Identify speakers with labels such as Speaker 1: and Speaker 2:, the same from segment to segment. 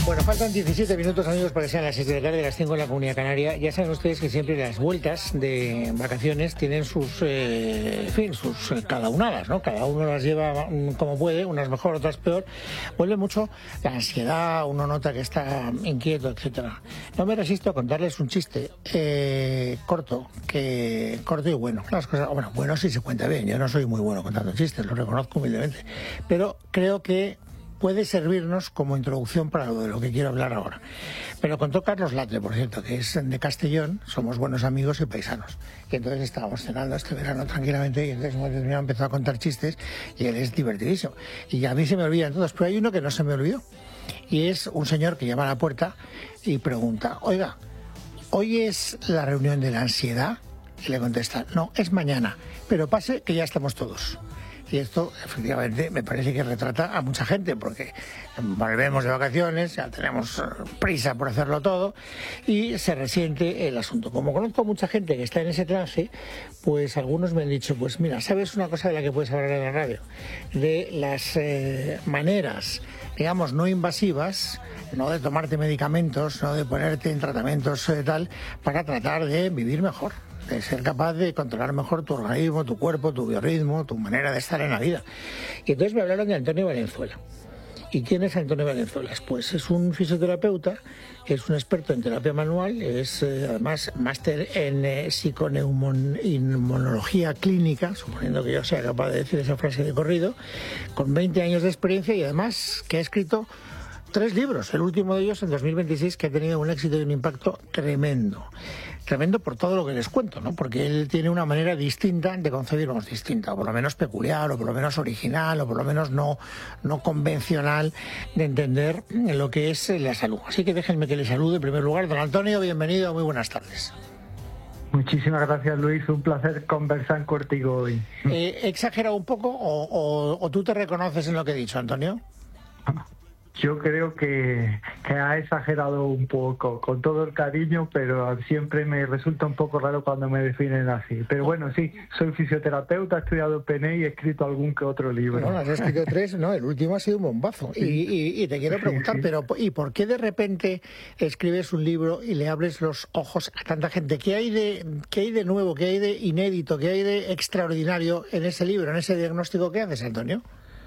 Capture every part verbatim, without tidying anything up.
Speaker 1: Bueno, faltan diecisiete minutos, amigos, para que sean las seis de la tarde, las cinco en la Comunidad Canaria. Ya saben ustedes que siempre las vueltas de vacaciones tienen sus, eh, en fin, sus eh, cada unadas, ¿no? Cada uno las lleva como puede, unas mejor, otras peor. Vuelve mucho la ansiedad, uno nota que está inquieto, etcétera. No me resisto a contarles un chiste eh, corto, que corto y bueno. Las cosas, bueno, bueno sí se cuenta bien. Yo no soy muy bueno contando chistes, lo reconozco humildemente, pero creo que puede servirnos como introducción para lo de lo que quiero hablar ahora. Me lo contó Carlos Latre, por cierto, que es de Castellón, somos buenos amigos y paisanos. Y entonces estábamos cenando este verano tranquilamente y entonces me empezó a contar chistes y él es divertidísimo. Y a mí se me olvidan todos, pero hay uno que no se me olvidó. Y es un señor que llama a la puerta y pregunta, oiga, ¿hoy es la reunión de la ansiedad? Y le contesta, no, es mañana, pero pase que ya estamos todos. Y esto, efectivamente, me parece que retrata a mucha gente, porque volvemos de vacaciones, ya tenemos prisa por hacerlo todo, y se resiente el asunto. Como conozco a mucha gente que está en ese trance, pues algunos me han dicho, pues mira, ¿sabes una cosa de la que puedes hablar en la radio? De las eh, maneras, digamos, no invasivas, no de tomarte medicamentos, no de ponerte en tratamientos eh, tal, para tratar de vivir mejor, de ser capaz de controlar mejor tu organismo, tu cuerpo, tu biorritmo, tu manera de estar en la vida. Y entonces me hablaron de Antonio Valenzuela. ¿Y quién es Antonio Valenzuela? Pues es un fisioterapeuta, es un experto en terapia manual, es eh, además máster en eh, psiconeumonología clínica, suponiendo que yo sea capaz de decir esa frase de corrido, con veinte años de experiencia y además que ha escrito tres libros, el último de ellos en dos mil veintiséis, que ha tenido un éxito y un impacto tremendo. Tremendo por todo lo que les cuento, ¿no? Porque él tiene una manera distinta de concebirnos, distinta, o por lo menos peculiar, o por lo menos original, o por lo menos no, no convencional de entender lo que es la salud. Así que déjenme que le salude en primer lugar. Don Antonio, bienvenido, muy buenas tardes.
Speaker 2: Muchísimas gracias, Luis. Un placer conversar contigo hoy.
Speaker 1: Eh, ¿He exagerado un poco o, o, o tú te reconoces en lo que he dicho, Antonio?
Speaker 2: Yo creo que, que ha exagerado un poco, con todo el cariño, pero siempre me resulta un poco raro cuando me definen así. Pero bueno, sí, soy fisioterapeuta, he estudiado P N I y he escrito algún que otro libro.
Speaker 1: Bueno, has escrito tres, no, el último ha sido un bombazo. Sí. Y, y, y te quiero preguntar, sí, sí. pero ¿y por qué de repente escribes un libro y le abres los ojos a tanta gente? ¿Qué hay de, qué hay de nuevo, qué hay de inédito, qué hay de extraordinario en ese libro, en ese diagnóstico que haces, Antonio?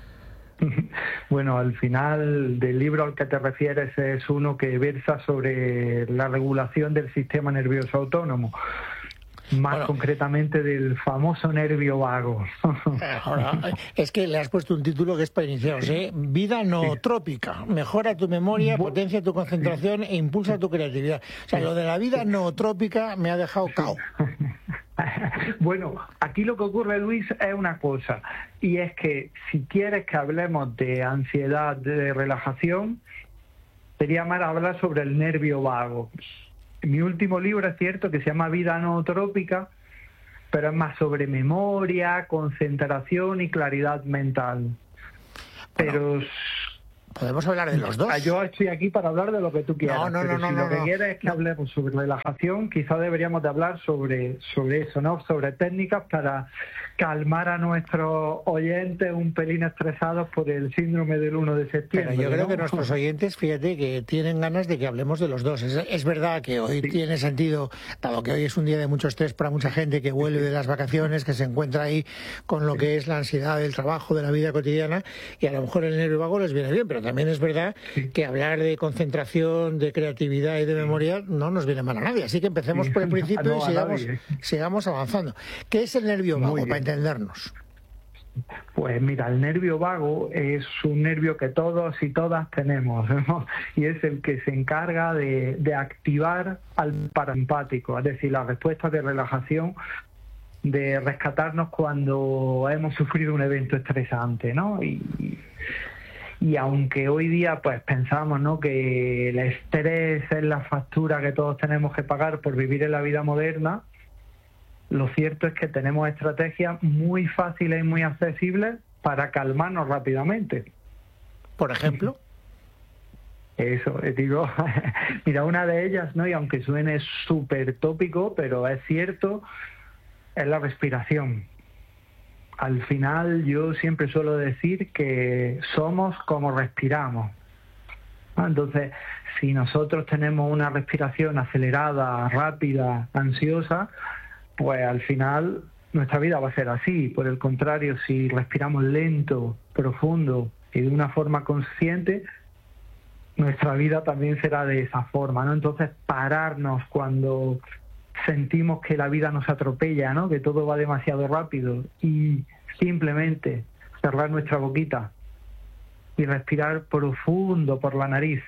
Speaker 2: Bueno, al final del libro al que te refieres es uno que versa sobre la regulación del sistema nervioso autónomo, más bueno, concretamente del famoso nervio vago.
Speaker 1: Ahora, es que le has puesto un título que es para iniciaros, ¿eh? Vida nootrópica. Mejora tu memoria, potencia tu concentración e impulsa tu creatividad. O sea, lo de la vida nootrópica me ha dejado cao.
Speaker 2: Bueno, aquí lo que ocurre, Luis, es una cosa, y es que si quieres que hablemos de ansiedad, de relajación, sería más hablar sobre el nervio vago. Mi último libro es cierto que se llama Vida nootrópica, pero es más sobre memoria, concentración y claridad mental. Pero... Bueno.
Speaker 1: Podemos hablar de los dos.
Speaker 2: Yo estoy aquí para hablar de lo que tú quieras.
Speaker 1: No, no,
Speaker 2: pero
Speaker 1: no,
Speaker 2: si
Speaker 1: no,
Speaker 2: lo que
Speaker 1: no,
Speaker 2: quieres es que
Speaker 1: no.
Speaker 2: hablemos sobre relajación, quizá deberíamos de hablar sobre, sobre eso, ¿no? Sobre técnicas para calmar a nuestros oyentes un pelín estresados por el síndrome del uno de septiembre.
Speaker 1: Pero yo creo
Speaker 2: ¿no?
Speaker 1: que nuestros oyentes, fíjate, que tienen ganas de que hablemos de los dos. Es, es verdad que hoy sí. tiene sentido, dado que hoy es un día de mucho estrés para mucha gente que vuelve de las vacaciones, que se encuentra ahí con lo que es la ansiedad del trabajo, de la vida cotidiana, y a lo mejor el nervio vago les viene bien, pero también es verdad que hablar de concentración, de creatividad y de memoria no nos viene mal a nadie. Así que empecemos por el principio no, y sigamos, sigamos avanzando. ¿Qué es el nervio vago, para entendernos?
Speaker 2: Pues mira, el nervio vago es un nervio que todos y todas tenemos, ¿no? Y es el que se encarga de, de activar al parasimpático, es decir, la respuesta de relajación, de rescatarnos cuando hemos sufrido un evento estresante, ¿no? Y, y aunque hoy día pues pensamos, ¿no?, que el estrés es la factura que todos tenemos que pagar por vivir en la vida moderna, lo cierto es que tenemos estrategias muy fáciles y muy accesibles para calmarnos rápidamente.
Speaker 1: ¿Por ejemplo?
Speaker 2: Eso, digo, mira, una de ellas, ¿no?, y aunque suene súper tópico, pero es cierto, es la respiración. Al final yo siempre suelo decir que somos como respiramos. Entonces, si nosotros tenemos una respiración acelerada, rápida, ansiosa, pues al final nuestra vida va a ser así. Por el contrario, si respiramos lento, profundo y de una forma consciente, nuestra vida también será de esa forma, ¿no? Entonces, pararnos cuando sentimos que la vida nos atropella, ¿no? Que todo va demasiado rápido, y simplemente cerrar nuestra boquita y respirar profundo por la nariz,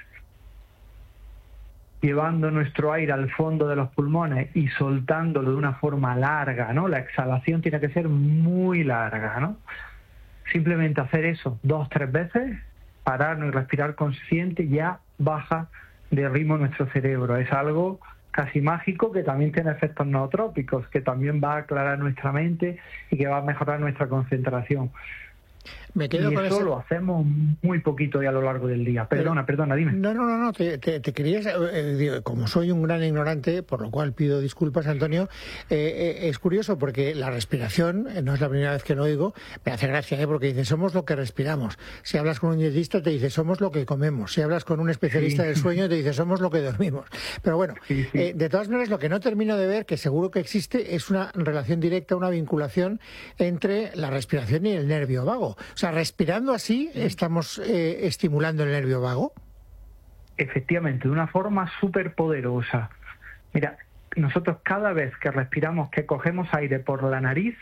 Speaker 2: llevando nuestro aire al fondo de los pulmones y soltándolo de una forma larga, ¿no? La exhalación tiene que ser muy larga, ¿no? Simplemente hacer eso dos, tres veces, pararnos y respirar consciente, ya baja de ritmo nuestro cerebro. Es algo casi mágico, que también tiene efectos nootrópicos, que también va a aclarar nuestra mente y que va a mejorar nuestra concentración.
Speaker 1: Me quedo
Speaker 2: y
Speaker 1: con
Speaker 2: eso
Speaker 1: ese...
Speaker 2: lo hacemos muy poquito y a lo largo del día. Perdona,
Speaker 1: Pero,
Speaker 2: perdona, dime.
Speaker 1: No, no, no, no te, te, te querías... Eh, digo, como soy un gran ignorante, por lo cual pido disculpas, Antonio, eh, eh, es curioso porque la respiración, eh, no es la primera vez que lo oigo, me hace gracia, ¿eh? Porque dice, somos lo que respiramos. Si hablas con un dietista te dice, somos lo que comemos. Si hablas con un especialista sí. del sueño te dice, somos lo que dormimos. Pero bueno, sí, sí. Eh, de todas maneras, lo que no termino de ver, que seguro que existe, es una relación directa, una vinculación entre la respiración y el nervio vago. O sea, respirando así, ¿sí estamos eh, estimulando el nervio vago?
Speaker 2: Efectivamente, de una forma súper poderosa. Mira, nosotros cada vez que respiramos, que cogemos aire por la nariz,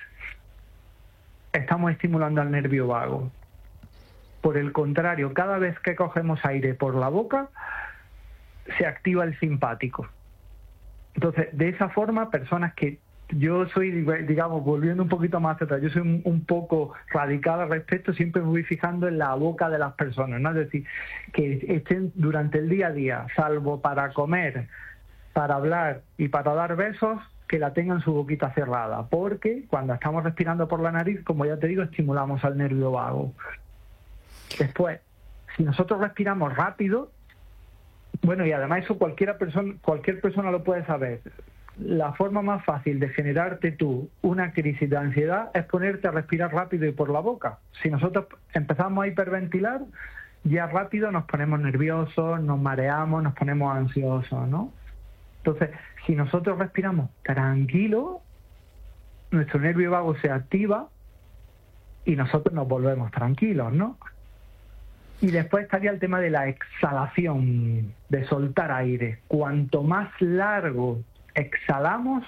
Speaker 2: estamos estimulando al nervio vago. Por el contrario, cada vez que cogemos aire por la boca, se activa el simpático. Entonces, de esa forma, personas que... Yo soy, digamos, volviendo un poquito más atrás, yo soy un, un poco radical al respecto, siempre me voy fijando en la boca de las personas, ¿no? Es decir, que estén durante el día a día, salvo para comer, para hablar y para dar besos, que la tengan su boquita cerrada, porque cuando estamos respirando por la nariz, como ya te digo, estimulamos al nervio vago. Después, si nosotros respiramos rápido, bueno, y además eso cualquiera persona, cualquier persona lo puede saber. La forma más fácil de generarte tú una crisis de ansiedad es ponerte a respirar rápido y por la boca. Si nosotros empezamos a hiperventilar, ya rápido nos ponemos nerviosos, nos mareamos, nos ponemos ansiosos, ¿no? Entonces, si nosotros respiramos tranquilo, nuestro nervio vago se activa y nosotros nos volvemos tranquilos, ¿no? Y después estaría el tema de la exhalación, de soltar aire. Cuanto más largo exhalamos,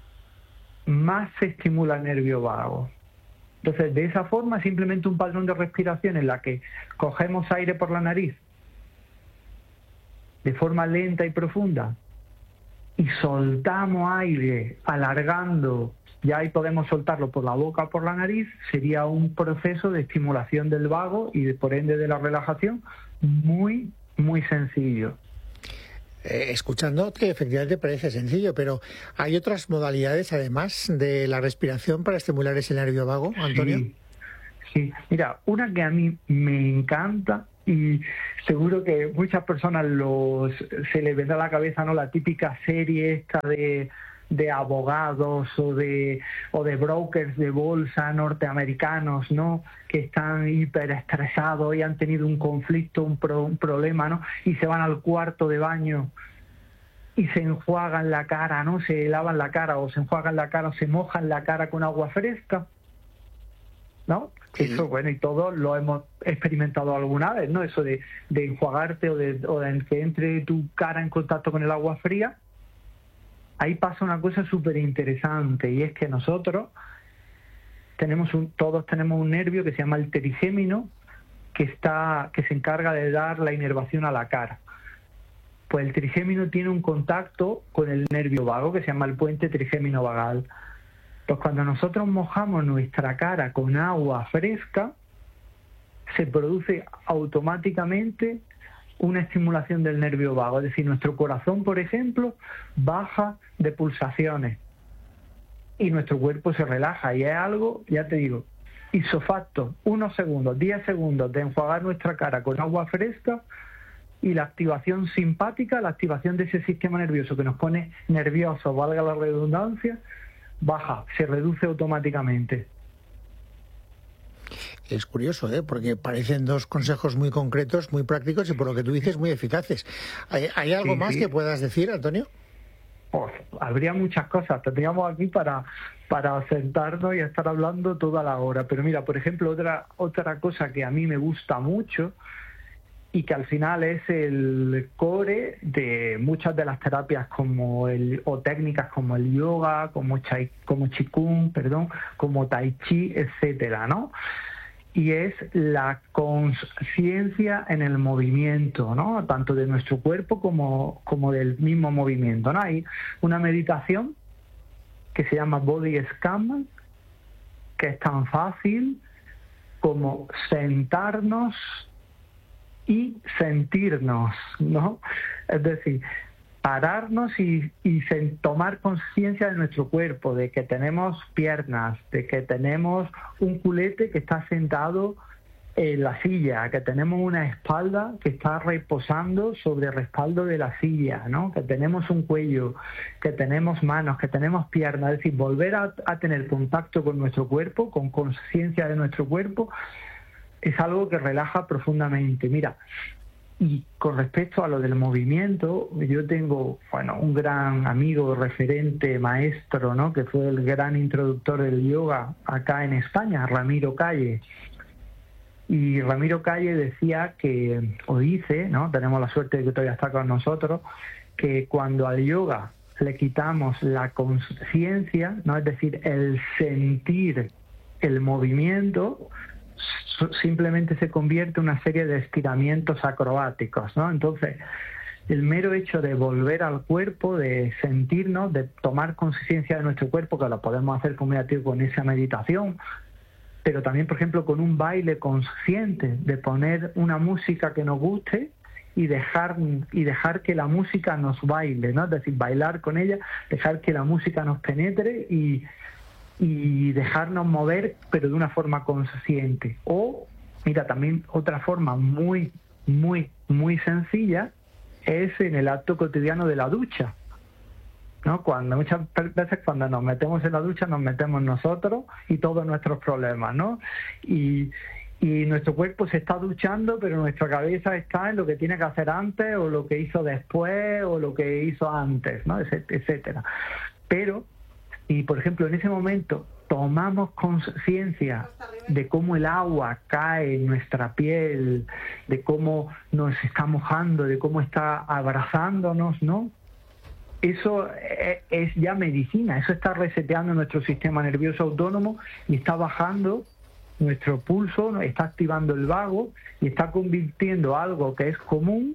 Speaker 2: más se estimula el nervio vago. Entonces, de esa forma, simplemente un patrón de respiración en la que cogemos aire por la nariz de forma lenta y profunda y soltamos aire alargando, ya ahí podemos soltarlo por la boca o por la nariz, sería un proceso de estimulación del vago y de, por ende de la relajación muy, muy sencillo.
Speaker 1: Eh, escuchando que efectivamente parece sencillo, pero ¿hay otras modalidades además de la respiración para estimular ese nervio vago, Antonio?
Speaker 2: Sí, sí. Mira, una que a mí me encanta y seguro que muchas personas los, se les vendrá a la cabeza, ¿no? La típica serie esta de, de abogados o de, o de brokers de bolsa norteamericanos, ¿no? Que están hiperestresados y han tenido un conflicto, un, pro, un problema, ¿no? Y se van al cuarto de baño y se enjuagan la cara, ¿no? Se lavan la cara o se enjuagan la cara o se mojan la cara con agua fresca, ¿no? Sí. Eso, bueno, y todos lo hemos experimentado alguna vez, ¿no? Eso de, de enjuagarte o de, o de que entre tu cara en contacto con el agua fría. Ahí pasa una cosa súper interesante, y es que nosotros tenemos un, todos tenemos un nervio que se llama el trigémino, que está, que se encarga de dar la inervación a la cara. Pues el trigémino tiene un contacto con el nervio vago que se llama el puente trigémino vagal. Pues cuando nosotros mojamos nuestra cara con agua fresca, se produce automáticamente una estimulación del nervio vago. Es decir, nuestro corazón, por ejemplo, baja de pulsaciones y nuestro cuerpo se relaja. Y es algo, ya te digo, isofacto, unos segundos, diez segundos de enjuagar nuestra cara con agua fresca y la activación simpática, la activación de ese sistema nervioso que nos pone nerviosos, valga la redundancia, baja, se reduce automáticamente.
Speaker 1: Es curioso, ¿eh? Porque parecen dos consejos muy concretos, muy prácticos y por lo que tú dices muy eficaces. ¿Hay, hay algo
Speaker 2: sí,
Speaker 1: más
Speaker 2: sí.
Speaker 1: que puedas decir, Antonio?
Speaker 2: Pues, habría muchas cosas, tendríamos aquí para, para sentarnos y estar hablando toda la hora. Pero mira, por ejemplo, otra, otra cosa que a mí me gusta mucho y que al final es el core de muchas de las terapias como el, o técnicas como el yoga, como, chai, como Qigong, perdón, como Tai Chi, etcétera, ¿no? Y es la conciencia en el movimiento, ¿no? Tanto de nuestro cuerpo como, como del mismo movimiento, ¿no? Hay una meditación que se llama Body Scan, que es tan fácil como sentarnos y sentirnos, ¿no? Es decir, pararnos y, y sen, tomar conciencia de nuestro cuerpo, de que tenemos piernas, de que tenemos un culete que está sentado en la silla, que tenemos una espalda que está reposando sobre el respaldo de la silla, ¿no? Que tenemos un cuello, que tenemos manos, que tenemos piernas. Es decir, volver a, a tener contacto con nuestro cuerpo, con conciencia de nuestro cuerpo, es algo que relaja profundamente. Mira, y con respecto a lo del movimiento, yo tengo, bueno, un gran amigo, referente, maestro, ¿no? Que fue el gran introductor del yoga acá en España, Ramiro Calle. Y Ramiro Calle decía que, o dice, ¿no? Tenemos la suerte de que todavía está con nosotros, que cuando al yoga le quitamos la conciencia, ¿no? Es decir, el sentir el movimiento, simplemente se convierte en una serie de estiramientos acrobáticos, ¿no? Entonces, el mero hecho de volver al cuerpo, de sentirnos, de tomar conciencia de nuestro cuerpo, que lo podemos hacer como ya digo, con esa meditación, pero también, por ejemplo, con un baile consciente, de poner una música que nos guste y dejar y dejar que la música nos baile, ¿no? Es decir, bailar con ella, dejar que la música nos penetre y y dejarnos mover, pero de una forma consciente. O, mira, también otra forma muy, muy, muy sencilla es en el acto cotidiano de la ducha, ¿no? Cuando muchas veces cuando nos metemos en la ducha nos metemos nosotros y todos nuestros problemas, ¿no? Y, y nuestro cuerpo se está duchando, pero nuestra cabeza está en lo que tiene que hacer antes o lo que hizo después o lo que hizo antes, ¿no? Etcétera. Pero y, por ejemplo, en ese momento tomamos conciencia de cómo el agua cae en nuestra piel, de cómo nos está mojando, de cómo está abrazándonos, ¿no? Eso es ya medicina, eso está reseteando nuestro sistema nervioso autónomo y está bajando nuestro pulso, está activando el vago y está convirtiendo algo que es común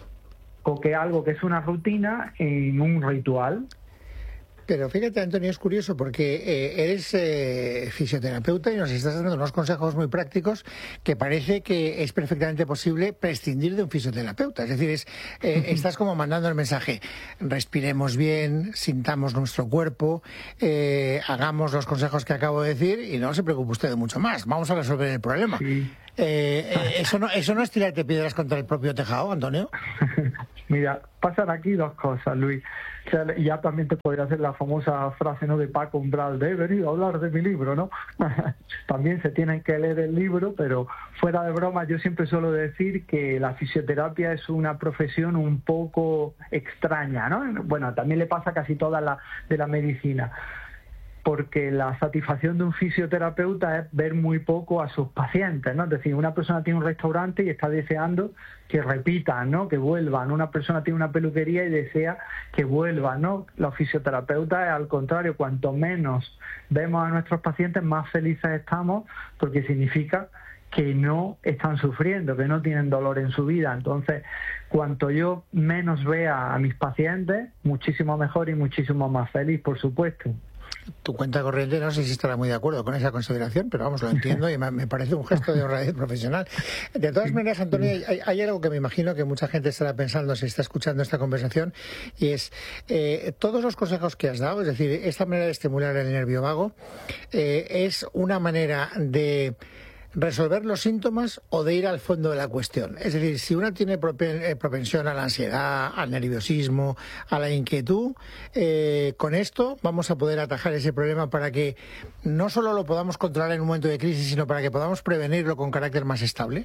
Speaker 2: o que algo que es una rutina en un ritual.
Speaker 1: Pero fíjate, Antonio, es curioso porque eh, eres eh, fisioterapeuta y nos estás dando unos consejos muy prácticos que parece que es perfectamente posible prescindir de un fisioterapeuta. Es decir, es, eh, estás como mandando el mensaje: respiremos bien, sintamos nuestro cuerpo, eh, hagamos los consejos que acabo de decir y no se preocupe usted de mucho más. Vamos a resolver el problema. Sí. Eh, eh, ¿eso, no, ¿Eso no es tirarte piedras contra el propio tejado, Antonio?
Speaker 2: Mira, pasan aquí dos cosas, Luis. O sea, ya también te podría hacer la famosa frase, ¿no?, de Paco Umbral, de he venido a hablar de mi libro, ¿no? También se tienen que leer el libro, pero fuera de broma, yo siempre suelo decir que la fisioterapia es una profesión un poco extraña, ¿no? Bueno, también le pasa a casi toda la de la medicina, porque la satisfacción de un fisioterapeuta es ver muy poco a sus pacientes, ¿no? Es decir, una persona tiene un restaurante y está deseando que repitan, ¿no?, que vuelvan. Una persona tiene una peluquería y desea que vuelvan, ¿no? Los fisioterapeutas, al contrario, cuanto menos vemos a nuestros pacientes, más felices estamos, porque significa que no están sufriendo, que no tienen dolor en su vida. Entonces, cuanto yo menos vea a mis pacientes, muchísimo mejor y muchísimo más feliz, por supuesto.
Speaker 1: Tu cuenta corriente no sé si estará muy de acuerdo con esa consideración, pero vamos, lo entiendo y me parece un gesto de honradez profesional. De todas maneras, Antonio, hay, hay algo que me imagino que mucha gente estará pensando si está escuchando esta conversación, y es eh, todos los consejos que has dado, es decir, esta manera de estimular el nervio vago, eh, es una manera de resolver los síntomas o de ir al fondo de la cuestión. Es decir, si una tiene propensión a la ansiedad, al nerviosismo, a la inquietud, eh, con esto vamos a poder atajar ese problema para que no solo lo podamos controlar en un momento de crisis, sino para que podamos prevenirlo con carácter más estable.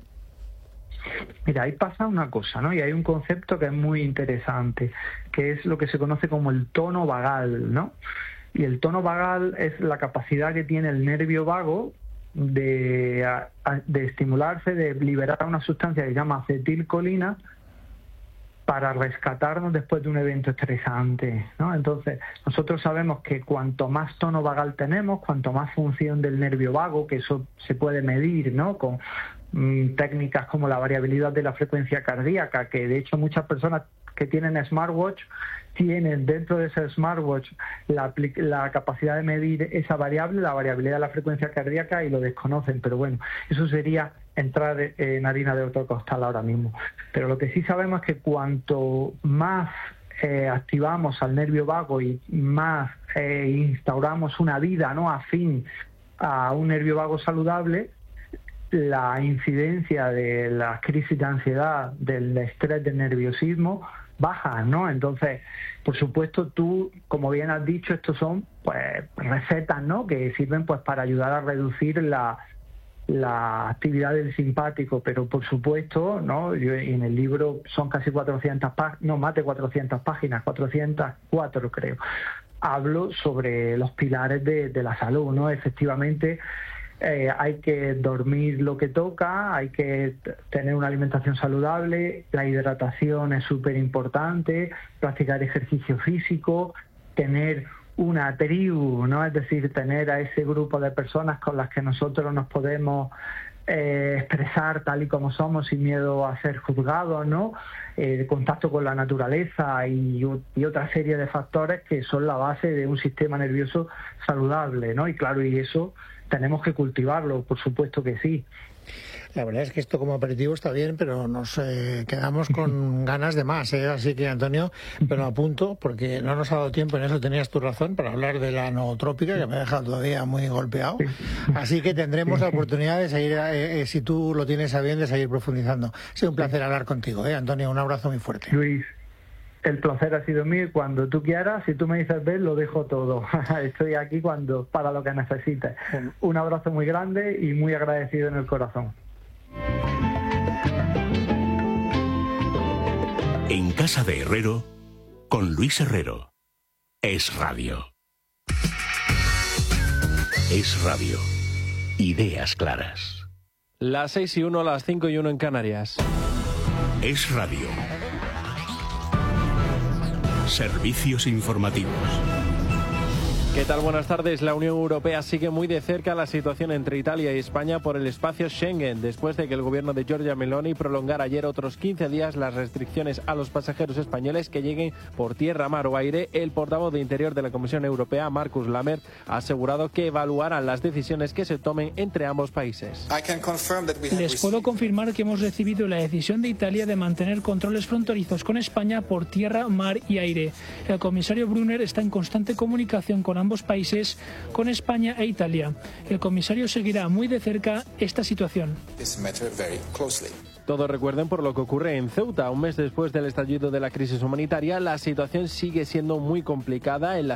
Speaker 2: Mira, ahí pasa una cosa, ¿no? Y hay un concepto que es muy interesante, que es lo que se conoce como el tono vagal, ¿no? Y el tono vagal es la capacidad que tiene el nervio vago de, de estimularse, de liberar una sustancia que se llama acetilcolina para rescatarnos después de un evento estresante, ¿no? Entonces, nosotros sabemos que cuanto más tono vagal tenemos, cuanto más función del nervio vago, que eso se puede medir, ¿no? Con mmm, técnicas como la variabilidad de la frecuencia cardíaca, que de hecho muchas personas que tienen smartwatch tienen dentro de ese smartwatch la, la capacidad de medir esa variable, la variabilidad de la frecuencia cardíaca, y lo desconocen, pero bueno, eso sería entrar en harina de otro costal ahora mismo. Pero lo que sí sabemos es que cuanto más eh, activamos al nervio vago y más eh, instauramos una vida no afín a un nervio vago saludable, la incidencia de las crisis de ansiedad, del estrés, del nerviosismo baja, ¿no? Entonces, por supuesto, tú, como bien has dicho, estos son pues recetas, ¿no? Que sirven pues para ayudar a reducir la la actividad del simpático, pero por supuesto, ¿no? Yo en el libro son casi cuatrocientas páginas, no, más de cuatrocientas páginas, cuatrocientas cuatro creo. Hablo sobre los pilares de, de la salud, ¿no? Efectivamente, eh, hay que dormir lo que toca, hay que tener una alimentación saludable, la hidratación es súper importante, practicar ejercicio físico, tener una tribu, ¿no? Es decir, tener a ese grupo de personas con las que nosotros nos podemos eh, expresar tal y como somos sin miedo a ser juzgados, ¿no? Eh, contacto con la naturaleza y, y otra serie de factores que son la base de un sistema nervioso saludable, ¿no? Y claro, y eso tenemos que cultivarlo, por supuesto que sí.
Speaker 1: La verdad es que esto como aperitivo está bien, pero nos eh, quedamos con ganas de más, ¿eh? Así que, Antonio, pero apunto, porque no nos ha dado tiempo, en eso tenías tu razón, para hablar de la nootrópica, que me ha dejado todavía muy golpeado. Así que tendremos la oportunidad de seguir, eh, eh, si tú lo tienes a bien, de seguir profundizando. Ha sido un placer hablar contigo, ¿eh, Antonio? Un abrazo muy fuerte.
Speaker 2: Luis, el placer ha sido mío, y cuando tú quieras, si tú me dices ven, lo dejo todo. Estoy aquí cuando para lo que necesites. Un abrazo muy grande y muy agradecido en el corazón.
Speaker 3: En Casa de Herrero, con Luis Herrero. Es Radio. Es Radio. Ideas claras.
Speaker 4: Las seis y uno, las cinco y uno en Canarias.
Speaker 3: Es Radio. Servicios informativos.
Speaker 4: ¿Qué tal? Buenas tardes. La Unión Europea sigue muy de cerca la situación entre Italia y España por el espacio Schengen, después de que el gobierno de Giorgia Meloni prolongara ayer otros quince días las restricciones a los pasajeros españoles que lleguen por tierra, mar o aire. El portavoz de Interior de la Comisión Europea, Markus Lammert, ha asegurado que evaluarán las decisiones que se tomen entre ambos países.
Speaker 5: Les puedo confirmar que hemos recibido la decisión de Italia de mantener controles fronterizos con España por tierra, mar y aire. El comisario Brunner está en constante comunicación con ambos países, con España e Italia. El comisario seguirá muy de cerca esta situación.
Speaker 4: Todos recuerden por lo que ocurre en Ceuta. Un mes después del estallido de la crisis humanitaria, la situación sigue siendo muy complicada en la